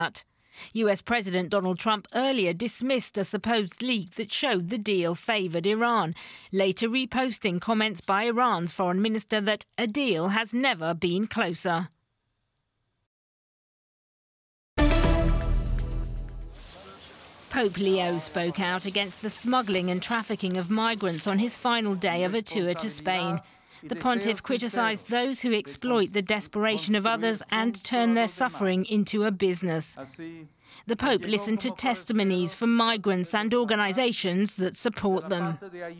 US President Donald Trump earlier dismissed a supposed leak that showed the deal favoured Iran, later reposting comments by Iran's foreign minister that a deal has never been closer. Pope Leo spoke out against the smuggling and trafficking of migrants on his final day of a tour to Spain. The pontiff criticised those who exploit the desperation of others and turn their suffering into a business. The Pope listened to testimonies from migrants and organisations that support them.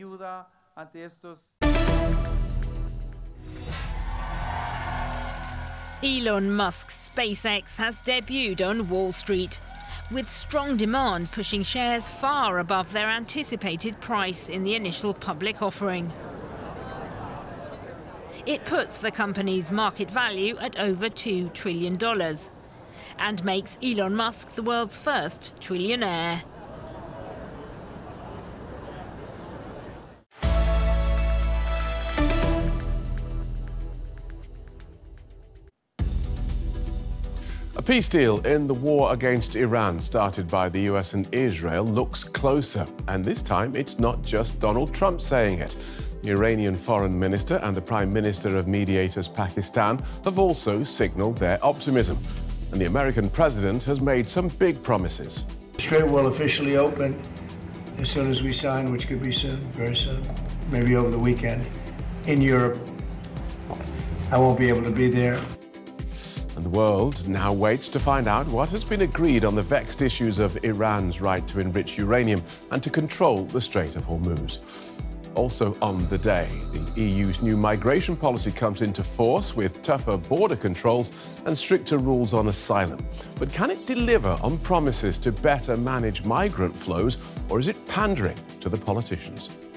Elon Musk's SpaceX has debuted on Wall Street, with strong demand pushing shares far above their anticipated price in the initial public offering. It puts the company's market value at over $2 trillion and makes Elon Musk the world's first trillionaire. A peace deal in the war against Iran started by the US and Israel looks closer. And this time, it's not just Donald Trump saying it. The Iranian foreign minister and the prime minister of mediators Pakistan have also signalled their optimism. And the American president has made some big promises. The Strait will officially open as soon as we sign, which could be soon, very soon, maybe over the weekend. In Europe, I won't be able to be there. And the world now waits to find out what has been agreed on the vexed issues of Iran's right to enrich uranium and to control the Strait of Hormuz. Also on the day, the EU's new migration policy comes into force with tougher border controls and stricter rules on asylum. But can it deliver on promises to better manage migrant flows, or is it pandering to the politicians?